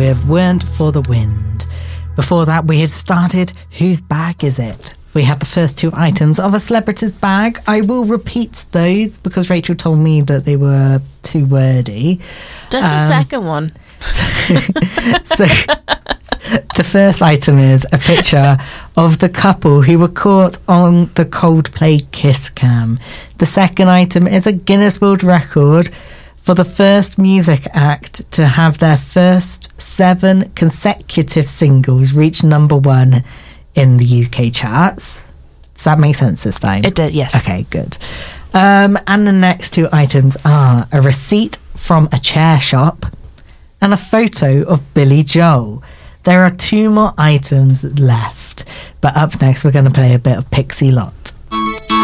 with Weren't for the Wind. Before that, we had started Whose Bag Is It? We had the first two items of a celebrity's bag. I will repeat those because Rachel told me that they were too wordy. Just the second one. So the first item is a picture of the couple who were caught on the Coldplay kiss cam. The second item is a Guinness World Record for the first music act to have their first 7 consecutive singles reach number 1 in the UK charts. Does that make sense this time? It did, yes. Okay, good. And the next two items are a receipt from a chair shop and a photo of Billy Joel. There are 2 more items left, but up next we're going to play a bit of Pixie Lott.